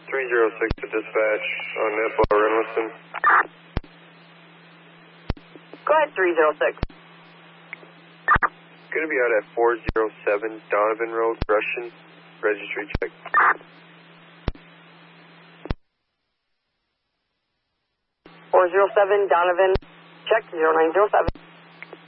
306 to dispatch on Napa or Enliston. Go ahead, 306. Going to be out at 407 Donovan Road, Russian. Registry check. 407 Donovan, check 0907.